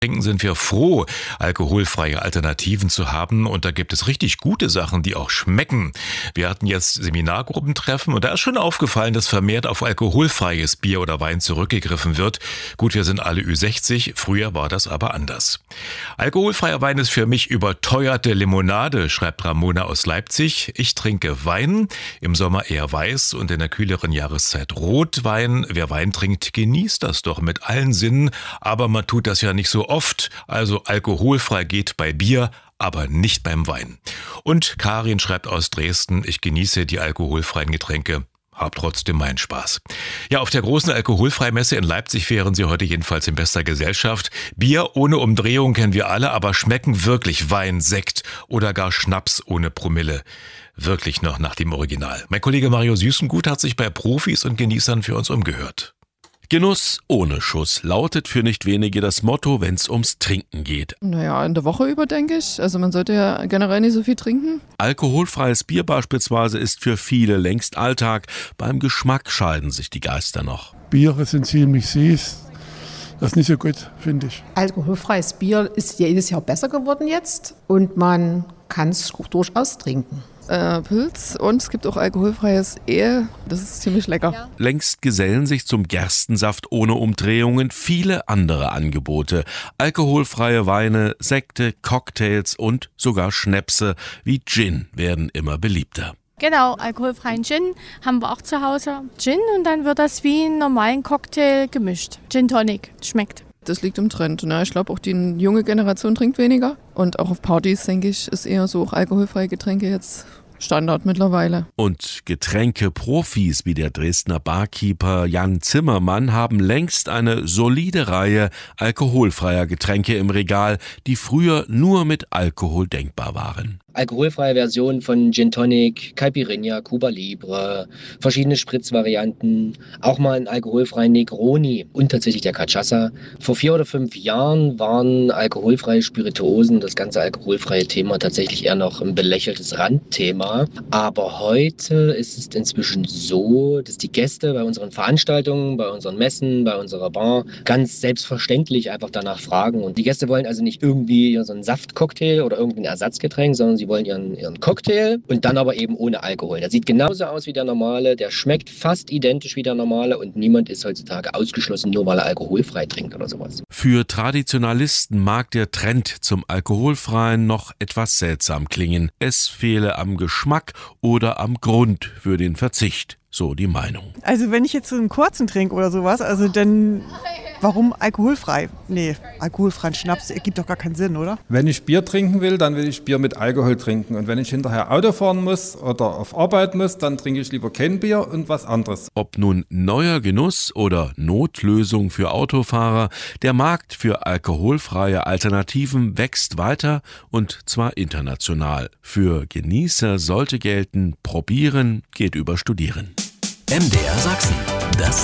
Trinken sind wir froh, alkoholfreie Alternativen zu haben, und da gibt es richtig gute Sachen, die auch schmecken. Wir hatten jetzt Seminargruppentreffen und da ist schon aufgefallen, dass vermehrt auf alkoholfreies Bier oder Wein zurückgegriffen wird. Gut, wir sind alle Ü60, früher war das aber anders. Alkoholfreier Wein ist für mich überteuerte Limonade, schreibt Ramona aus Leipzig. Ich trinke Wein, im Sommer eher weiß und in der kühleren Jahreszeit Rotwein. Wer Wein trinkt, genießt das doch mit allen Sinnen, aber man tut das ja nicht so oft, also alkoholfrei geht bei Bier, aber nicht beim Wein. Und Karin schreibt aus Dresden, ich genieße die alkoholfreien Getränke, hab trotzdem meinen Spaß. Ja, auf der großen Alkoholfreimesse in Leipzig wären sie heute jedenfalls in bester Gesellschaft. Bier ohne Umdrehung kennen wir alle, aber schmecken wirklich Wein, Sekt oder gar Schnaps ohne Promille wirklich noch nach dem Original? Mein Kollege Mario Süßengut hat sich bei Profis und Genießern für uns umgehört. Genuss ohne Schuss lautet für nicht wenige das Motto, wenn es ums Trinken geht. Naja, in der Woche über, denke ich. Also man sollte ja generell nicht so viel trinken. Alkoholfreies Bier beispielsweise ist für viele längst Alltag. Beim Geschmack scheiden sich die Geister noch. Biere sind ziemlich süß. Das ist nicht so gut, finde ich. Alkoholfreies Bier ist jedes Jahr besser geworden jetzt und man kann es durchaus trinken. Pilz, und es gibt auch alkoholfreies Ale. Das ist ziemlich lecker. Ja. Längst gesellen sich zum Gerstensaft ohne Umdrehungen viele andere Angebote. Alkoholfreie Weine, Sekte, Cocktails und sogar Schnäpse wie Gin werden immer beliebter. Genau, alkoholfreien Gin haben wir auch zu Hause. Gin, und dann wird das wie einen normalen Cocktail gemischt. Gin Tonic, schmeckt. Das liegt im Trend. Ne? Ich glaube, auch die junge Generation trinkt weniger. Und auch auf Partys, denke ich, ist eher so auch alkoholfreie Getränke jetzt Standard mittlerweile. Und Getränkeprofis wie der Dresdner Barkeeper Jan Zimmermann haben längst eine solide Reihe alkoholfreier Getränke im Regal, die früher nur mit Alkohol denkbar waren. Alkoholfreie Versionen von Gin Tonic, Caipirinha, Cuba Libre, verschiedene Spritzvarianten, auch mal einen alkoholfreien Negroni und tatsächlich der Cachaça. Vor 4 oder 5 Jahren waren alkoholfreie Spirituosen, das ganze alkoholfreie Thema, tatsächlich eher noch ein belächeltes Randthema. Aber heute ist es inzwischen so, dass die Gäste bei unseren Veranstaltungen, bei unseren Messen, bei unserer Bar ganz selbstverständlich einfach danach fragen. Und die Gäste wollen also nicht irgendwie so einen Saftcocktail oder irgendein Ersatzgetränk, sondern sie wollen ihren Cocktail und dann aber eben ohne Alkohol. Der sieht genauso aus wie der normale, der schmeckt fast identisch wie der normale und niemand ist heutzutage ausgeschlossen, nur weil er alkoholfrei trinkt oder sowas. Für Traditionalisten mag der Trend zum Alkoholfreien noch etwas seltsam klingen. Es fehle am Geschmack oder am Grund für den Verzicht. So die Meinung. Also wenn ich jetzt so einen kurzen trinke oder sowas, also dann warum alkoholfrei? Nee, alkoholfreien Schnaps ergibt doch gar keinen Sinn, oder? Wenn ich Bier trinken will, dann will ich Bier mit Alkohol trinken. Und wenn ich hinterher Auto fahren muss oder auf Arbeit muss, dann trinke ich lieber kein Bier und was anderes. Ob nun neuer Genuss oder Notlösung für Autofahrer, der Markt für alkoholfreie Alternativen wächst weiter, und zwar international. Für Genießer sollte gelten, probieren geht über studieren. MDR Sachsen, das